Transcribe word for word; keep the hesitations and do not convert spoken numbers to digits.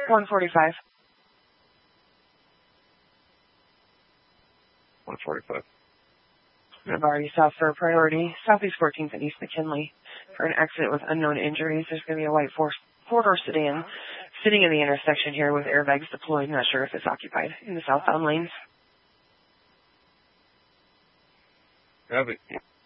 one forty-five. one forty-five. I've already stopped for a priority. Southeast fourteenth and East McKinley for an accident with unknown injuries. There's going to be a white four, four-door sedan sitting in the intersection here with airbags deployed. Not sure if it's occupied in the southbound lanes. Copy.